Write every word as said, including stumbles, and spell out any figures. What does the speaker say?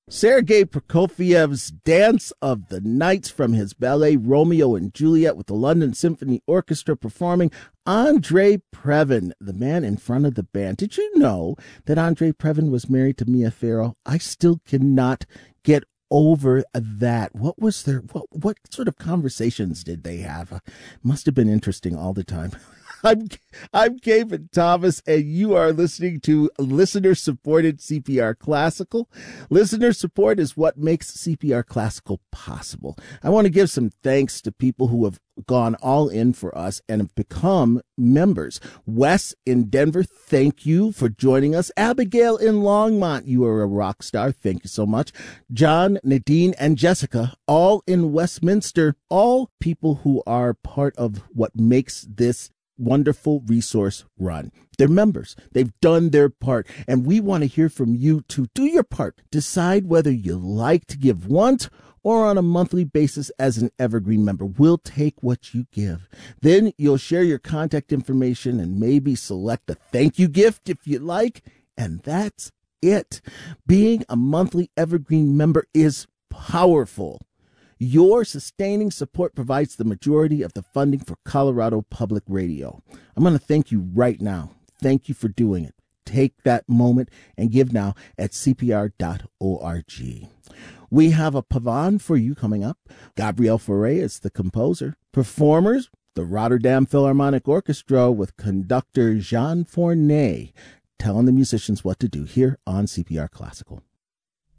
Sergei Prokofiev's Dance of the Nights from his ballet Romeo and Juliet with the London Symphony Orchestra performing Andrei Previn, the man in front of the band. Did you know that Andrei Previn was married to Mia Farrow? I still cannot get over that. What was their, what, what sort of conversations did they have? Uh, must have been interesting all the time. I'm I'm Kevin Thomas, and you are listening to listener-supported C P R Classical. Listener support is what makes C P R Classical possible. I want to give some thanks to people who have gone all in for us and have become members. Wes in Denver, thank you for joining us. Abigail in Longmont, you are a rock star. Thank you so much. John, Nadine, and Jessica, all in Westminster, all people who are part of what makes this wonderful resource run. They're members. They've done their part, and we want to hear from you to do your part. Decide whether you like to give once or on a monthly basis as an evergreen member. We'll take what you give. Then you'll share your contact information and maybe select a thank you gift if you like, and that's it. Being a monthly evergreen member is powerful. Your sustaining support provides the majority of the funding for Colorado Public Radio. I'm going to thank you right now. Thank you for doing it. Take that moment and give now at C P R dot org. We have a pavan for you coming up. Gabriel Fauré is the composer. Performers, the Rotterdam Philharmonic Orchestra with conductor Jean Fournet, telling the musicians what to do here on C P R Classical.